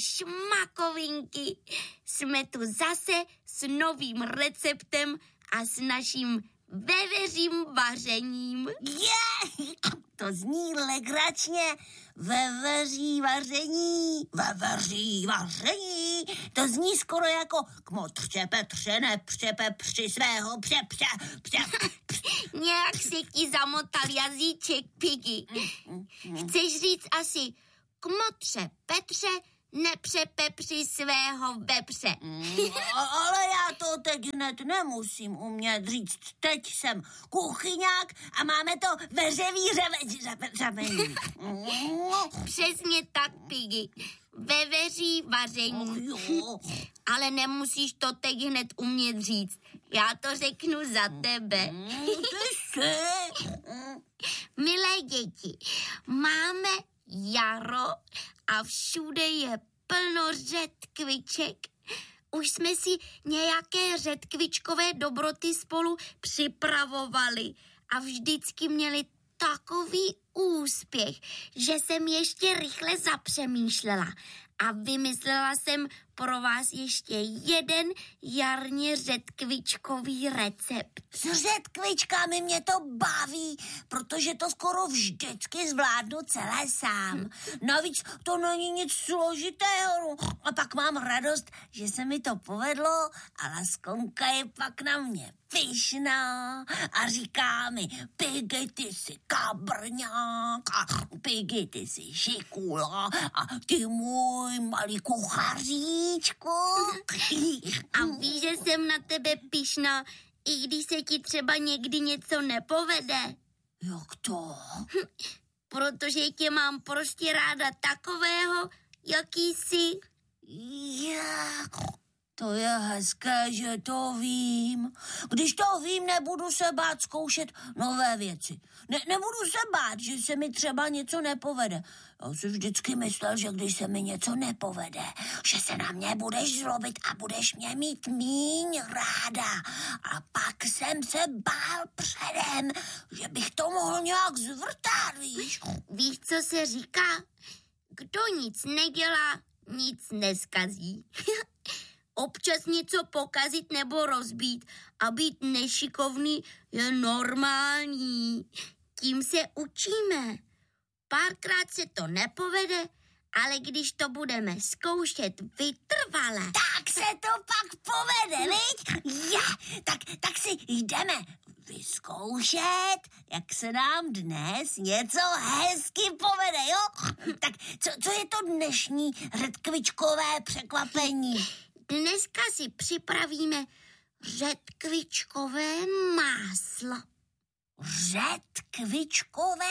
šmakovinky. Jsme tu zase s novým receptem a s naším veveřím vařením. To zní legračně. Veveří vaření. To zní skoro jako kmotře Petře nepře pepři svého přepře. Nějak se ti zamotal jazyček, Piggy. Chceš říct asi kmotře Petře nepřepepři svého vepře. Ale já to teď hned nemusím umět říct. Teď jsem kuchyňák a máme to veřevý řavení. Přesně tak, Piggy. Veveří vaření. Ale nemusíš to teď hned umět říct. Já to řeknu za tebe. Milé děti, máme jaro a všude je plno řetkviček. Už jsme si nějaké řetkvičkové dobroty spolu připravovali a vždycky měli takový úspěch, že jsem ještě rychle zapřemýšlela a vymyslela jsem pro vás ještě jeden jarně řetkvičkový recept. S řetkvičkami mě to baví, protože to skoro vždycky zvládnu celé sám. Navíc to není nic složitého. A pak mám radost, že se mi to povedlo a Laskonka je pak na mě pyšná a říká mi: Piggy, ty jsi kabrňák a Piggy, ty jsi šikula a ty můj malý kuchaříčku. A víš, že jsem na tebe pyšná, i když se ti třeba někdy něco nepovede. Jak to? Protože tě mám prostě ráda takového, jaký jsi. To je hezké, že to vím. Když to vím, nebudu se bát zkoušet nové věci. Nebudu se bát, že se mi třeba něco nepovede. Já si vždycky myslel, že když se mi něco nepovede, že se na mě budeš zlobit a budeš mě mít míň ráda. A pak jsem se bál předem, že bych to mohl nějak zvrtat, víš? Víš, co se říká? Kdo nic nedělá, nic neskazí. Občas něco pokazit nebo rozbít a být nešikovný je normální. Tím se učíme. Párkrát se to nepovede, ale když to budeme zkoušet vytrvale, tak se to pak povede, viď? Tak si jdeme vyzkoušet, jak se nám dnes něco hezky povede, jo? Tak co je to dnešní řetkvičkové překvapení? Dneska si připravíme řetkvičkové máslo. Řetkvičkové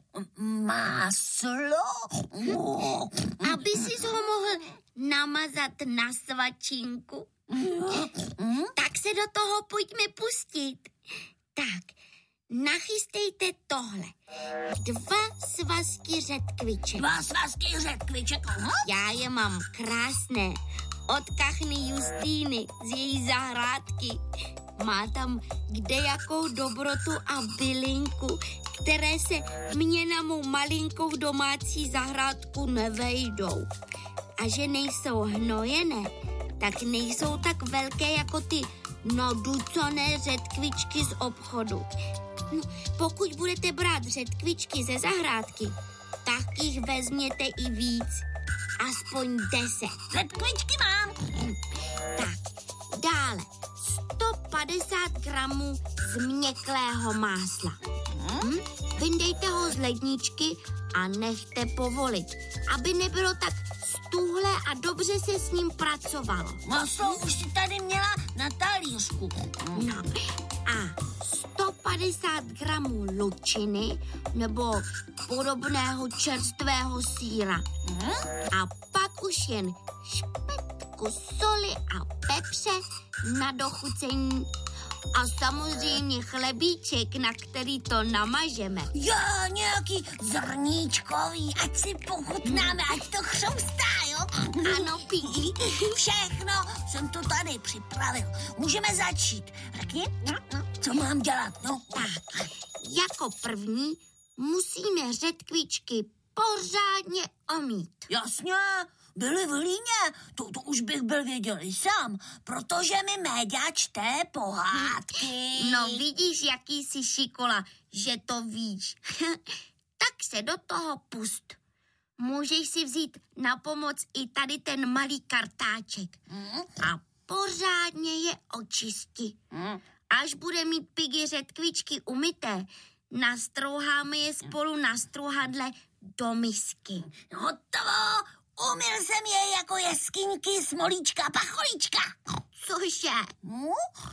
máslo? Aby si ho mohl namazat na svačinku. Tak se do toho pojďme pustit. Tak, nachystejte tohle. 2 svazky řetkviček. 2 svazky řetkviček? Já je mám krásné. Od kachny Justýny z její zahrádky. Má tam kdejakou dobrotu a bylinku, které se mně na mou malinkou domácí zahrádku nevejdou. A že nejsou hnojené, tak nejsou tak velké jako ty naducané řetkvičky z obchodu. No, pokud budete brát řetkvičky ze zahrádky, tak jich vezměte i víc. Aspoň 10. Řetkvičky mám. Tak, dále 150 gramů změklého másla. Vyndejte ho z ledničky a nechte povolit, aby nebylo tak stuhlé a dobře se s ním pracovalo. Maslo už si tady měla na talířku. No, a 150 gramů lučiny nebo podobného čerstvého sýra. A pak už jen špetku soli a pepře na dochucení. A samozřejmě chlebíček, na který to namažeme. Jo, nějaký zrníčkový, ať si pochutnáme, ať to chroustá, jo? Ano, Piggy. Všechno jsem to tady připravil. Můžeme začít. Řekni, co mám dělat, no? Tak, jako první musíme řetkvičky pořádně omít. Jasně, byly v Líně, to už bych byl věděl i sám, protože mi Méďa čte pohádky. No vidíš, jaký jsi šikola, že to víš. Tak se do toho pust. Můžeš si vzít na pomoc i tady ten malý kartáček. A pořádně je očisti. Až bude mít Piggy řetkvičky umyté, nastrouháme je spolu na struhadle do misky. Hotovo, umyl jsem je jako jeskyňky, smolíčka, pacholíčka. Cože?